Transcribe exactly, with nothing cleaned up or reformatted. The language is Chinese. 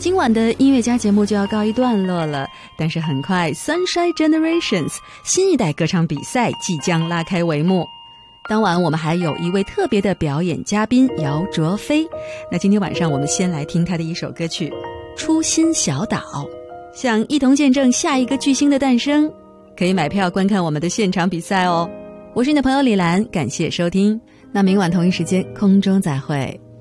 今晚的音乐家节目就要告一段落了，但是很快 Sunshine Generations 新一代歌唱比赛即将拉开帷幕。当晚我们还有一位特别的表演嘉宾姚卓飞，那今天晚上我们先来听他的一首歌曲《初心小岛》，想一同见证下一个巨星的诞生，可以买票观看我们的现场比赛哦。我是你的朋友李兰，感谢收听，那明晚同一时间空中再会。